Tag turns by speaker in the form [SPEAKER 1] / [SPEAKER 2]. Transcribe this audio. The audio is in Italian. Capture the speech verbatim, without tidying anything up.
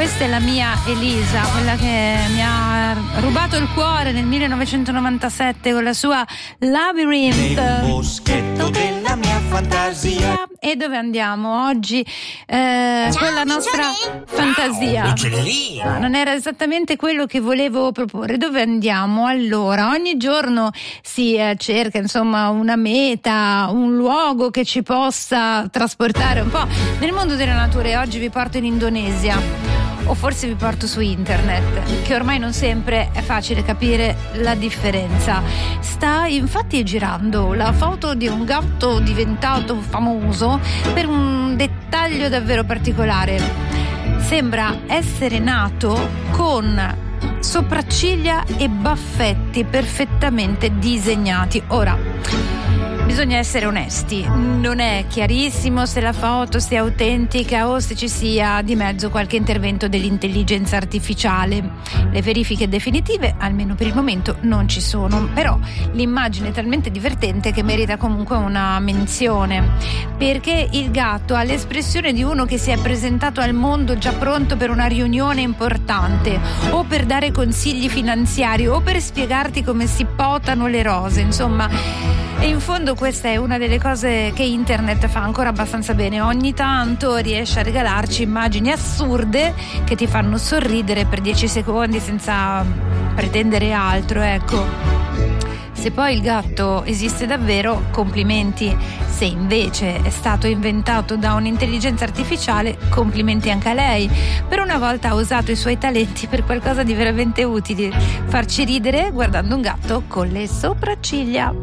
[SPEAKER 1] Questa è la mia Elisa, quella che mi ha rubato il cuore nel millenovecentonovantasette con la sua Labyrinth.
[SPEAKER 2] Nel boschetto della mia fantasia.
[SPEAKER 1] E dove andiamo oggi? Eh,
[SPEAKER 3] Ciao,
[SPEAKER 1] con la nostra
[SPEAKER 3] Mignone.
[SPEAKER 1] fantasia.
[SPEAKER 2] Uccellino.
[SPEAKER 1] No, non era esattamente quello che volevo proporre. Dove andiamo? Allora, ogni giorno si eh, cerca insomma una meta, un luogo che ci possa trasportare un po' nel mondo della natura, e oggi vi porto in Indonesia, o forse vi porto su internet, che ormai non sempre è facile capire la differenza. Sta infatti girando la foto di un gatto diventato famoso per un dettaglio davvero particolare. Sembra essere nato con sopracciglia e baffetti perfettamente disegnati. Ora, bisogna essere onesti, non è chiarissimo se la foto sia autentica o se ci sia di mezzo qualche intervento dell'intelligenza artificiale. Le verifiche definitive, almeno per il momento, non ci sono, però l'immagine è talmente divertente che merita comunque una menzione, perché il gatto ha l'espressione di uno che si è presentato al mondo già pronto per una riunione importante, o per dare consigli finanziari, o per spiegarti come si potano le rose, insomma. E in fondo questa è una delle cose che internet fa ancora abbastanza bene. Ogni tanto riesce a regalarci immagini assurde che ti fanno sorridere per dieci secondi senza pretendere altro, ecco. Se poi il gatto esiste davvero, complimenti. Se invece è stato inventato da un'intelligenza artificiale, complimenti anche a lei. Per una volta ha usato i suoi talenti per qualcosa di veramente utile: farci ridere guardando un gatto con le sopracciglia.